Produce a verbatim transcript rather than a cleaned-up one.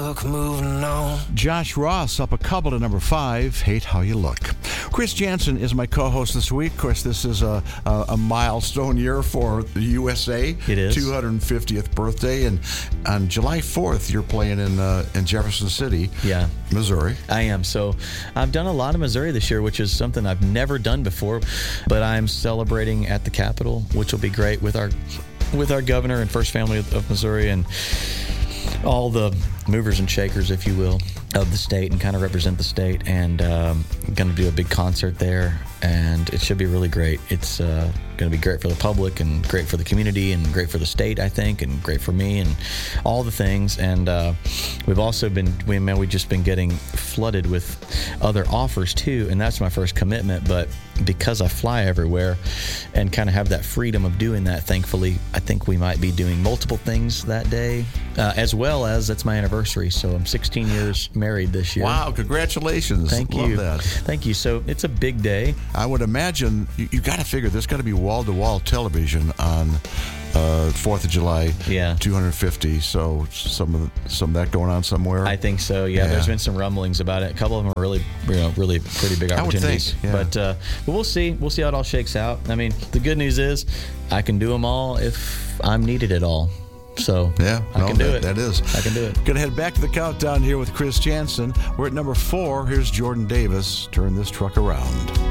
look, moving on. Josh Ross up a couple to number five, Hate How You Look. Chris Jansen is my co-host this week. Of course, this is a, a, a milestone year for the U S A. It is. two hundred fiftieth birthday. And on July fourth, you're playing in uh, in Jefferson City, yeah, Missouri. I am. So I've done a lot of Missouri this year, which is something I've never done before. But I'm celebrating at the Capitol, which will be great with our with our governor and First Family of, of Missouri and all the movers and shakers, if you will, of the state, and kind of represent the state. And um, going to do a big concert there, and it should be really great. It's uh, going to be great for the public and great for the community and great for the state, I think, and great for me and all the things. And uh, we've also been, we, man, we've just been getting flooded with other offers too, and that's my first commitment. But because I fly everywhere and kind of have that freedom of doing that, thankfully, I think we might be doing multiple things that day, uh, as well as it's my anniversary. So I'm sixteen years married this year. Wow, congratulations. Thank Love you. that. Thank you. So it's a big day. I would imagine you, you got to figure there's got to be wall-to-wall television on uh, fourth of July, Yeah. two hundred fifty. So some of the, some of that going on somewhere. I think so. Yeah, Yeah. There's been some rumblings about it. A couple of them are really, you know, really pretty big I would opportunities. think, yeah. But uh, but we'll see. We'll see how it all shakes out. I mean, the good news is I can do them all if I'm needed at all. So Yeah, I no, can do that, it. that is. I can do it. Going to head back to the countdown here with Chris Jansen. We're at number four. Here's Jordan Davis. Turn this truck around.